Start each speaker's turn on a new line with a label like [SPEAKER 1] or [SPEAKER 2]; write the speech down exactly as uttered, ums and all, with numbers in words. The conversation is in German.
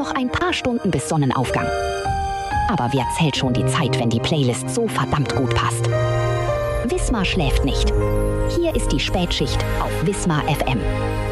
[SPEAKER 1] Noch ein paar Stunden bis Sonnenaufgang. Aber wer zählt schon die Zeit, wenn die Playlist so verdammt gut passt? Wismar schläft nicht. Hier ist die Spätschicht auf Wismar F M.